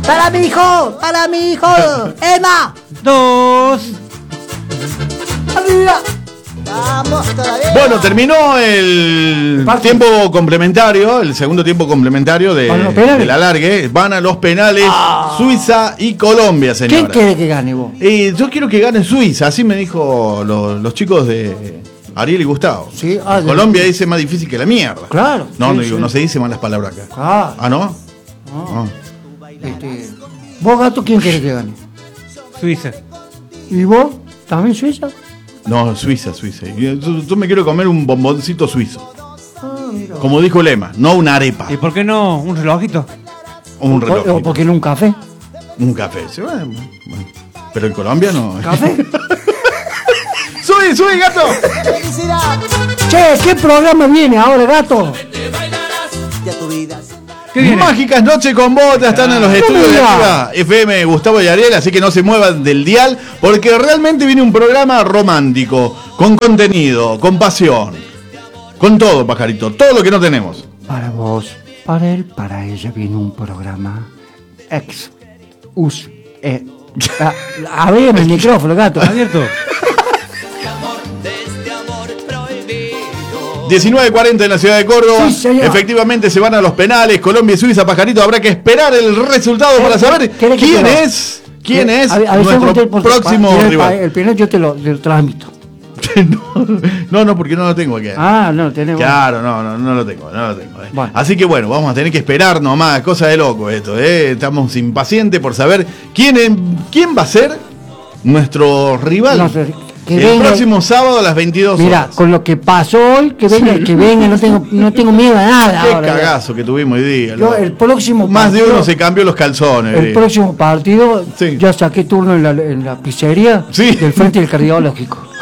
Para mi hijo. Emma. 2. Arriba. Vamos todavía. Bueno, terminó el tiempo complementario, el segundo tiempo complementario del alargue. Van a los penales Suiza y Colombia, señora. ¿Quién quiere que gane vos? Yo quiero que gane Suiza, así me dijo los chicos de Ariel y Gustavo. Sí, Colombia dice más difícil que la mierda. Claro. No se dice malas palabras acá. ¿Ah, no? No. ¿Vos, Gato, quién quiere que gane? Suiza. ¿Y vos? ¿También Suiza? No, Suiza. Yo me quiero comer un bomboncito suizo. Mira. Como dijo Lema, no una arepa. ¿Y por qué no un relojito? Un reloj. ¿O por qué no un café? Un café. ¿Sí? Bueno. Pero en Colombia no. ¿Café? ¡Sube, gato! Che, ¿qué programa viene ahora, Gato? Mágicas noches con botas están en los estudios de Activa FM Gustavo y Ariel, así que no se muevan del dial, porque realmente viene un programa romántico, con contenido, con pasión, con todo, pajarito, todo lo que no tenemos. Para vos, para él, para ella viene un programa abrime el micrófono, Gato. Abierto. 19:40 en la ciudad de Córdoba. Sí, efectivamente se van a los penales. Colombia y Suiza, pajarito. Habrá que esperar el resultado para saber quién es nuestro próximo rival. El penal yo te lo transmito. No, porque no lo tengo aquí. No lo tenemos. Claro, no lo tengo. Bueno. Así que bueno, vamos a tener que esperar nomás. Cosa de loco esto, Estamos impacientes por saber quién va a ser nuestro rival. No sé. El próximo sábado a las 22 horas. Mira, con lo que pasó hoy, que venga, no tengo miedo a nada. Qué ahora, cagazo que tuvimos hoy día. El próximo más partido, de uno se cambió los calzones. El próximo partido, ya saqué turno en la pizzería del frente del cardiológico.